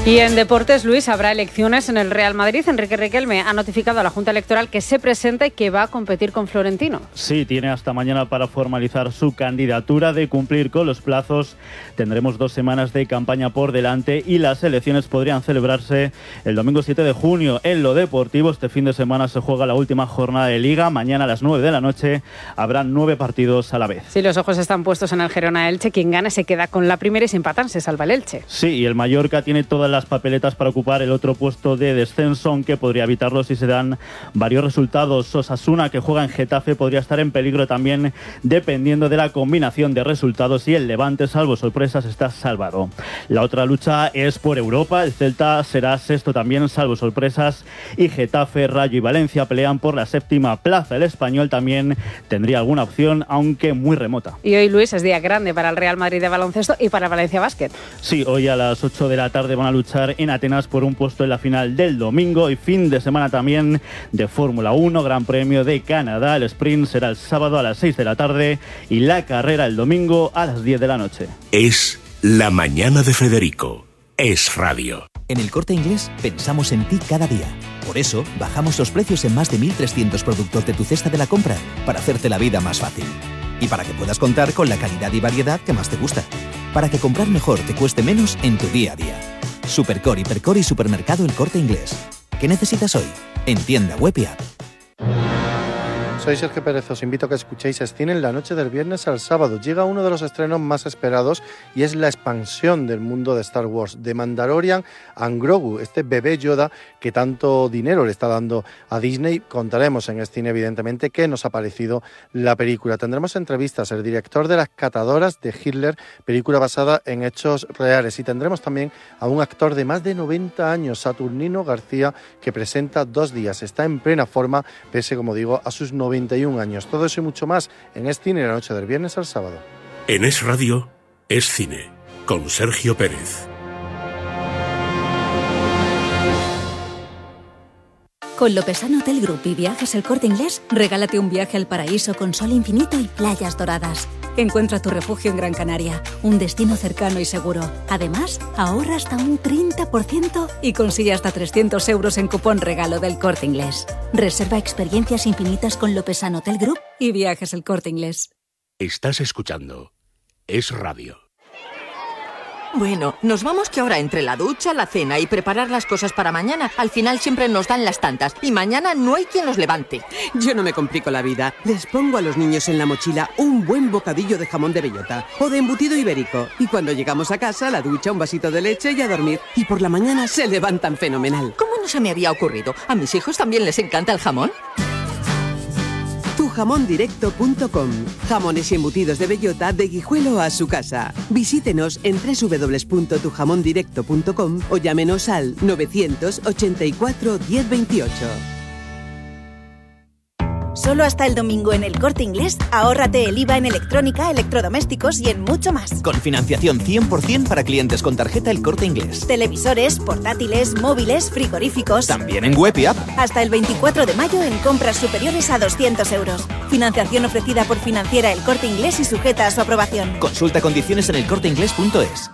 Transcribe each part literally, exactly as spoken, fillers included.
Y en deportes, Luis, habrá elecciones en el Real Madrid. Enrique Riquelme ha notificado a la Junta Electoral que se presenta y que va a competir con Florentino. Sí, tiene hasta mañana para formalizar su candidatura. De cumplir con los plazos, tendremos dos semanas de campaña por delante y las elecciones podrían celebrarse el domingo siete de junio. En lo deportivo, este fin de semana se juega la última jornada de Liga. Mañana a las nueve de la noche habrá nueve partidos a la vez. Sí, los ojos están puestos en el Girona-Elche. Quien gane se queda con la primera y si empatan se salva el Elche. Sí, y el Mallorca tiene todas las papeletas para ocupar el otro puesto de descenso, aunque podría evitarlo si se dan varios resultados. Osasuna, que juega en Getafe, podría estar en peligro también dependiendo de la combinación de resultados, y el Levante, salvo sorpresas, está salvado. La otra lucha es por Europa. El Celta será sexto también, salvo sorpresas, y Getafe, Rayo y Valencia pelean por la séptima plaza. El Español también tendría alguna opción, aunque muy remota. Y hoy, Luis, es día grande para el Real Madrid de baloncesto y para Valencia Basket. Sí, hoy a las ocho de la tarde van a luchar en Atenas por un puesto en la final del domingo, y fin de semana también de Fórmula uno, Gran Premio de Canadá. El sprint será el sábado a las seis de la tarde y la carrera el domingo a las diez de la noche. Es la mañana de Federico. Es radio. En El Corte Inglés pensamos en ti cada día. Por eso bajamos los precios en más de mil trescientos productos de tu cesta de la compra para hacerte la vida más fácil. Y para que puedas contar con la calidad y variedad que más te gusta. Para que comprar mejor te cueste menos en tu día a día. Supercore, Hipercore y Supermercado El Corte Inglés. ¿Qué necesitas hoy? En tienda web y app. Soy Sergio Pérez, os invito a que escuchéis Escine en la noche del viernes al sábado. Llega uno de los estrenos más esperados y es la expansión del mundo de Star Wars, de Mandalorian a Grogu, este bebé Yoda que tanto dinero le está dando a Disney. Contaremos en Escine, evidentemente, qué nos ha parecido la película. Tendremos entrevistas, el director de Las Catadoras de Hitler, película basada en hechos reales, y tendremos también a un actor de más de noventa años, Saturnino García, que presenta Dos días. Está en plena forma, pese, como digo, a sus noventa y un años. Todo eso y mucho más en Es Cine, la noche del viernes al sábado. En Es Radio, Es Cine, con Sergio Pérez. Con Lopesano Hotel Group y Viajes El Corte Inglés, regálate un viaje al paraíso con sol infinito y playas doradas. Encuentra tu refugio en Gran Canaria, un destino cercano y seguro. Además, ahorra hasta un treinta por ciento y consigue hasta trescientos euros en cupón regalo del Corte Inglés. Reserva experiencias infinitas con Lopesano Hotel Group y Viajes El Corte Inglés. Estás escuchando Es Radio. Bueno, nos vamos que ahora entre la ducha, la cena y preparar las cosas para mañana, al final siempre nos dan las tantas y mañana no hay quien los levante. Yo no me complico la vida. Les pongo a los niños en la mochila un buen bocadillo de jamón de bellota o de embutido ibérico. Y cuando llegamos a casa, la ducha, un vasito de leche y a dormir. Y por la mañana se levantan fenomenal. ¿Cómo no se me había ocurrido? ¿A mis hijos también les encanta el jamón? tu jamón directo punto com. Jamones y embutidos de bellota de Guijuelo a su casa. Visítenos en doble u doble u doble u punto tu jamón directo punto com o llámenos al novecientos ochenta y cuatro diez veintiocho. Solo hasta el domingo en El Corte Inglés, ahórrate el I V A en electrónica, electrodomésticos y en mucho más. Con financiación cien por ciento para clientes con tarjeta El Corte Inglés. Televisores, portátiles, móviles, frigoríficos. También en web y app. Hasta el veinticuatro de mayo en compras superiores a doscientos euros. Financiación ofrecida por Financiera El Corte Inglés y sujeta a su aprobación. Consulta condiciones en el corte inglés punto es.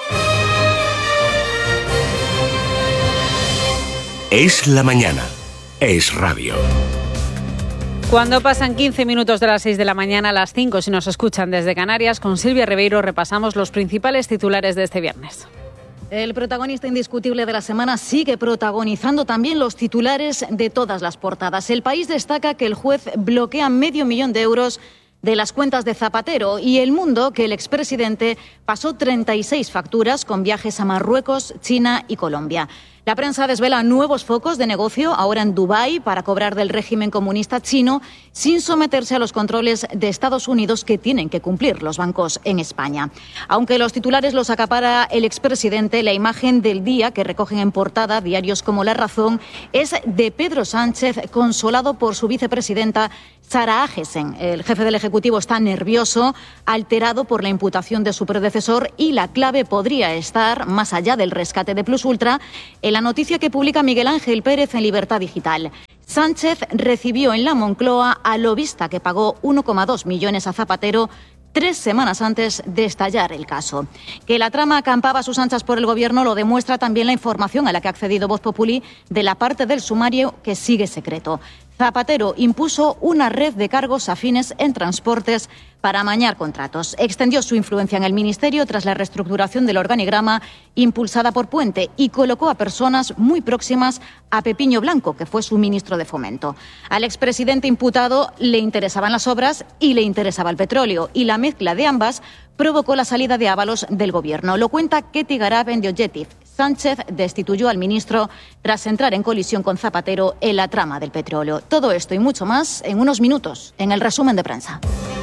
Es la mañana. Es radio. Cuando pasan quince minutos de las seis de la mañana a las cinco, si nos escuchan desde Canarias, con Silvia Ribeiro repasamos los principales titulares de este viernes. El protagonista indiscutible de la semana sigue protagonizando también los titulares de todas las portadas. El País destaca que el juez bloquea medio millón de euros de las cuentas de Zapatero, y El Mundo que el expresidente pasó treinta y seis facturas con viajes a Marruecos, China y Colombia. La prensa desvela nuevos focos de negocio ahora en Dubái para cobrar del régimen comunista chino sin someterse a los controles de Estados Unidos que tienen que cumplir los bancos en España. Aunque los titulares los acapara el expresidente, la imagen del día que recogen en portada diarios como La Razón es de Pedro Sánchez consolado por su vicepresidenta Sara Agesen. El jefe del Ejecutivo está nervioso, alterado por la imputación de su predecesor, y la clave podría estar, más allá del rescate de Plus Ultra, en la noticia que publica Miguel Ángel Pérez en Libertad Digital. Sánchez recibió en la Moncloa al lobista que pagó uno coma dos millones a Zapatero tres semanas antes de estallar el caso. Que la trama acampaba a sus anchas por el Gobierno lo demuestra también la información a la que ha accedido Voz Populi de la parte del sumario que sigue secreto. Zapatero impuso una red de cargos afines en transportes para amañar contratos. Extendió su influencia en el Ministerio tras la reestructuración del organigrama impulsada por Puente y colocó a personas muy próximas a Pepiño Blanco, que fue su ministro de Fomento. Al expresidente imputado le interesaban las obras y le interesaba el petróleo, y la mezcla de ambas provocó la salida de Ábalos del Gobierno. Lo cuenta Ketty Garab en The Objective. Sánchez destituyó al ministro tras entrar en colisión con Zapatero en la trama del petróleo. Todo esto y mucho más en unos minutos, en el resumen de prensa.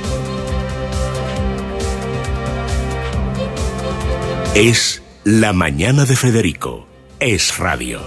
Es La Mañana de Federico. Es Radio.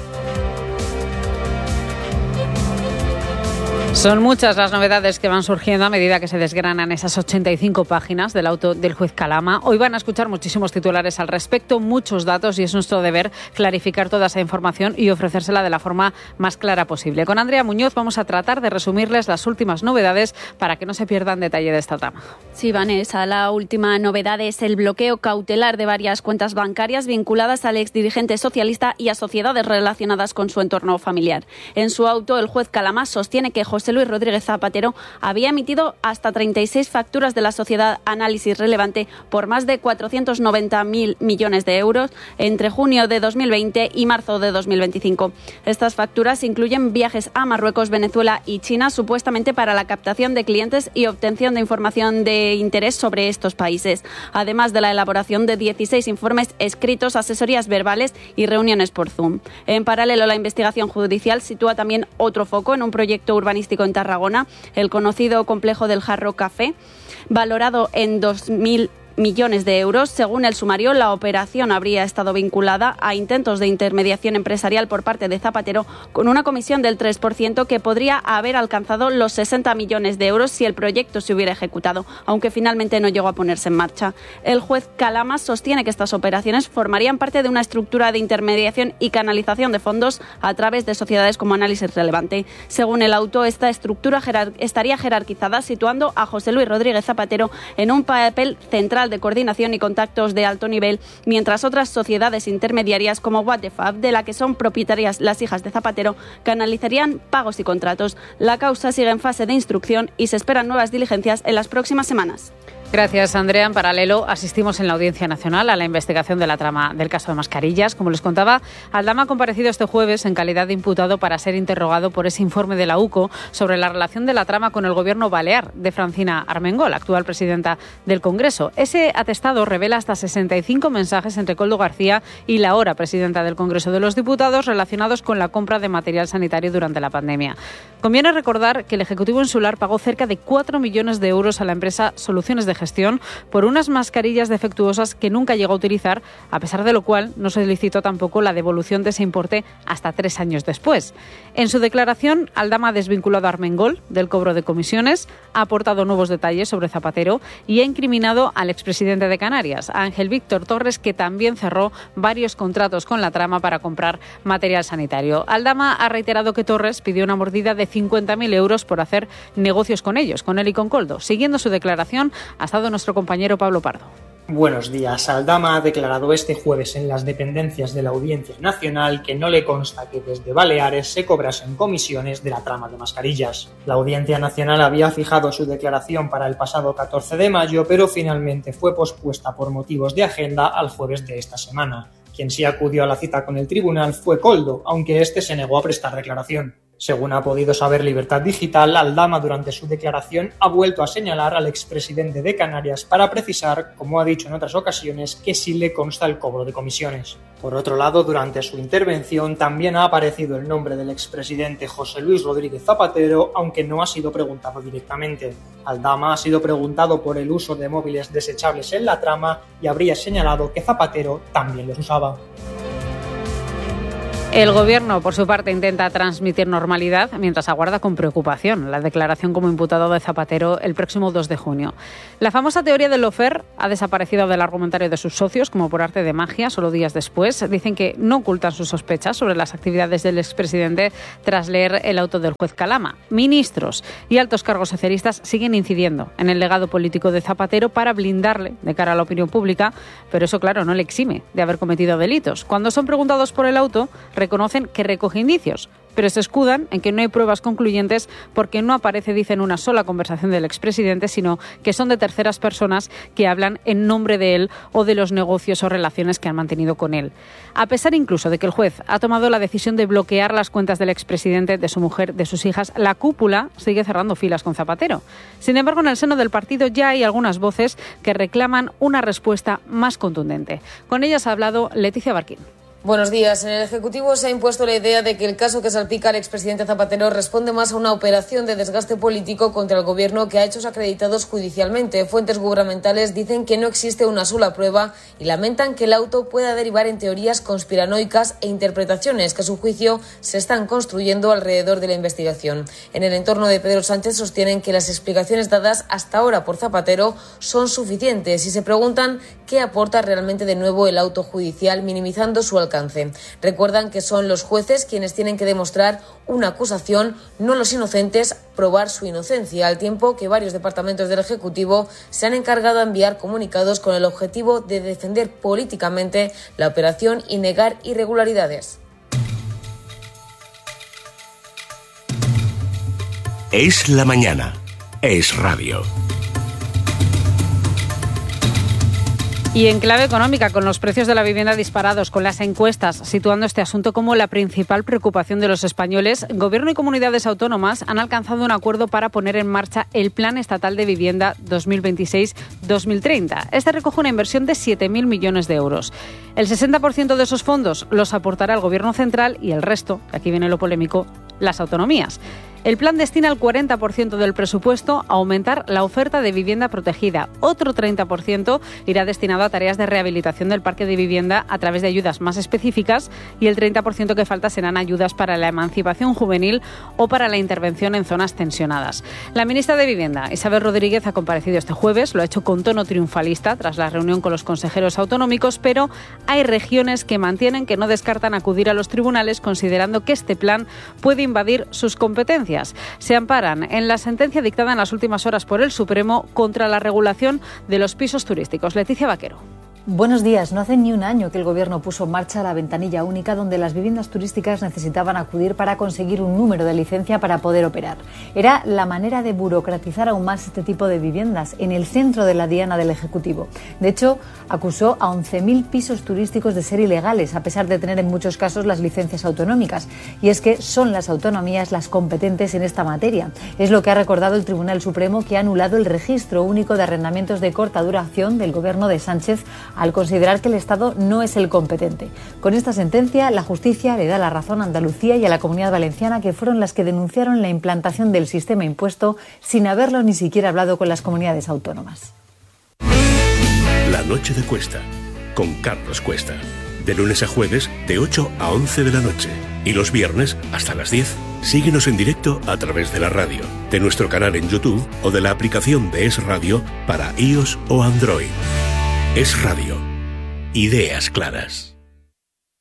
Son muchas las novedades que van surgiendo a medida que se desgranan esas ochenta y cinco páginas del auto del juez Calama. Hoy van a escuchar muchísimos titulares al respecto, muchos datos, y es nuestro deber clarificar toda esa información y ofrecérsela de la forma más clara posible. Con Andrea Muñoz vamos a tratar de resumirles las últimas novedades para que no se pierdan detalle de esta trama. Sí, Vanessa, la última novedad es el bloqueo cautelar de varias cuentas bancarias vinculadas al exdirigente socialista y a sociedades relacionadas con su entorno familiar. En su auto, el juez Calama sostiene que José Luis Rodríguez Zapatero había emitido hasta treinta y seis facturas de la sociedad Análisis Relevante por más de cuatrocientos noventa mil millones de euros entre junio de dos mil veinte y marzo de dos mil veinticinco. Estas facturas incluyen viajes a Marruecos, Venezuela y China, supuestamente para la captación de clientes y obtención de información de interés sobre estos países, además de la elaboración de dieciséis informes escritos, asesorías verbales y reuniones por Zoom. En paralelo, la investigación judicial sitúa también otro foco en un proyecto urbanístico en Tarragona, el conocido complejo del Jarro Café, valorado en dos mil millones de euros. Según el sumario, la operación habría estado vinculada a intentos de intermediación empresarial por parte de Zapatero, con una comisión del tres por ciento que podría haber alcanzado los sesenta millones de euros si el proyecto se hubiera ejecutado, aunque finalmente no llegó a ponerse en marcha. El juez Calama sostiene que estas operaciones formarían parte de una estructura de intermediación y canalización de fondos a través de sociedades como Análisis Relevante. Según el auto, esta estructura jerar- estaría jerarquizada, situando a José Luis Rodríguez Zapatero en un papel central de coordinación y contactos de alto nivel, mientras otras sociedades intermediarias como What the Fab, de la que son propietarias las hijas de Zapatero, canalizarían pagos y contratos. La causa sigue en fase de instrucción y se esperan nuevas diligencias en las próximas semanas. Gracias, Andrea. En paralelo, asistimos en la Audiencia Nacional a la investigación de la trama del caso de mascarillas. Como les contaba, Aldama ha comparecido este jueves en calidad de imputado para ser interrogado por ese informe de la U C O sobre la relación de la trama con el gobierno balear de Francina Armengol, actual presidenta del Congreso. Ese atestado revela hasta sesenta y cinco mensajes entre Koldo García y la ahora presidenta del Congreso de los Diputados relacionados con la compra de material sanitario durante la pandemia. Conviene recordar que el Ejecutivo Insular pagó cerca de cuatro millones de euros a la empresa Soluciones de Gestión por unas mascarillas defectuosas que nunca llegó a utilizar, a pesar de lo cual no se licitó tampoco la devolución de ese importe hasta tres años después. En su declaración, Aldama ha desvinculado a Armengol del cobro de comisiones, ha aportado nuevos detalles sobre Zapatero y ha incriminado al expresidente de Canarias, a Ángel Víctor Torres, que también cerró varios contratos con la trama para comprar material sanitario. Aldama ha reiterado que Torres pidió una mordida de cincuenta mil euros por hacer negocios con ellos, con él y con Koldo. Siguiendo su declaración, ha estado nuestro compañero Pablo Pardo. Buenos días. Aldama ha declarado este jueves en las dependencias de la Audiencia Nacional que no le consta que desde Baleares se cobrasen comisiones de la trama de mascarillas. La Audiencia Nacional había fijado su declaración para el pasado catorce de mayo, pero finalmente fue pospuesta por motivos de agenda al jueves de esta semana. Quien sí acudió a la cita con el tribunal fue Koldo, aunque este se negó a prestar declaración. Según ha podido saber Libertad Digital, Aldama durante su declaración ha vuelto a señalar al expresidente de Canarias para precisar, como ha dicho en otras ocasiones, que sí le consta el cobro de comisiones. Por otro lado, durante su intervención también ha aparecido el nombre del expresidente José Luis Rodríguez Zapatero, aunque no ha sido preguntado directamente. Aldama ha sido preguntado por el uso de móviles desechables en la trama y habría señalado que Zapatero también los usaba. El Gobierno, por su parte, intenta transmitir normalidad mientras aguarda con preocupación la declaración como imputado de Zapatero el próximo dos de junio. La famosa teoría del lawfare ha desaparecido del argumentario de sus socios como por arte de magia solo días después. Dicen que no ocultan sus sospechas sobre las actividades del expresidente tras leer el auto del juez Calama. Ministros y altos cargos socialistas siguen incidiendo en el legado político de Zapatero para blindarle de cara a la opinión pública, pero eso, claro, no le exime de haber cometido delitos. Cuando son preguntados por el auto, reconocen que recoge indicios, pero se escudan en que no hay pruebas concluyentes porque no aparece, dicen, una sola conversación del expresidente, sino que son de terceras personas que hablan en nombre de él o de los negocios o relaciones que han mantenido con él. A pesar incluso de que el juez ha tomado la decisión de bloquear las cuentas del expresidente, de su mujer, de sus hijas, la cúpula sigue cerrando filas con Zapatero. Sin embargo, en el seno del partido ya hay algunas voces que reclaman una respuesta más contundente. Con ellas ha hablado Leticia Barquín. Buenos días. En el Ejecutivo se ha impuesto la idea de que el caso que salpica al expresidente Zapatero responde más a una operación de desgaste político contra el Gobierno que a hechos acreditados judicialmente. Fuentes gubernamentales dicen que no existe una sola prueba y lamentan que el auto pueda derivar en teorías conspiranoicas e interpretaciones que a su juicio se están construyendo alrededor de la investigación. En el entorno de Pedro Sánchez sostienen que las explicaciones dadas hasta ahora por Zapatero son suficientes y se preguntan qué aporta realmente de nuevo el auto judicial, minimizando su alcance. Recuerdan que son los jueces quienes tienen que demostrar una acusación, no los inocentes probar su inocencia, al tiempo que varios departamentos del Ejecutivo se han encargado de enviar comunicados con el objetivo de defender políticamente la operación y negar irregularidades. Es la mañana. Es radio. Y en clave económica, con los precios de la vivienda disparados, con las encuestas situando este asunto como la principal preocupación de los españoles, Gobierno y comunidades autónomas han alcanzado un acuerdo para poner en marcha el Plan Estatal de Vivienda dos mil veintiséis dos mil treinta. Este recoge una inversión de siete mil millones de euros. El sesenta por ciento de esos fondos los aportará el Gobierno central y el resto, aquí viene lo polémico, las autonomías. El plan destina el cuarenta por ciento del presupuesto a aumentar la oferta de vivienda protegida. Otro treinta por ciento irá destinado a tareas de rehabilitación del parque de vivienda a través de ayudas más específicas y el treinta por ciento que falta serán ayudas para la emancipación juvenil o para la intervención en zonas tensionadas. La ministra de Vivienda, Isabel Rodríguez, ha comparecido este jueves, lo ha hecho con tono triunfalista tras la reunión con los consejeros autonómicos, pero hay regiones que mantienen que no descartan acudir a los tribunales considerando que este plan puede invadir sus competencias. Se amparan en la sentencia dictada en las últimas horas por el Supremo contra la regulación de los pisos turísticos. Leticia Vaquero. Buenos días. No hace ni un año que el Gobierno puso en marcha la ventanilla única donde las viviendas turísticas necesitaban acudir para conseguir un número de licencia para poder operar. Era la manera de burocratizar aún más este tipo de viviendas, en el centro de la diana del Ejecutivo. De hecho, acusó a once mil pisos turísticos de ser ilegales, a pesar de tener en muchos casos las licencias autonómicas. Y es que son las autonomías las competentes en esta materia. Es lo que ha recordado el Tribunal Supremo, que ha anulado el registro único de arrendamientos de corta duración del Gobierno de Sánchez al considerar que el Estado no es el competente. Con esta sentencia, la justicia le da la razón a Andalucía y a la Comunidad Valenciana, que fueron las que denunciaron la implantación del sistema impuesto sin haberlo ni siquiera hablado con las comunidades autónomas. La noche de Cuesta, con Carlos Cuesta. De lunes a jueves, de ocho a once de la noche. Y los viernes, hasta las diez. Síguenos en directo a través de la radio, de nuestro canal en YouTube o de la aplicación de Es Radio para iOS o Android. Es Radio. Ideas claras.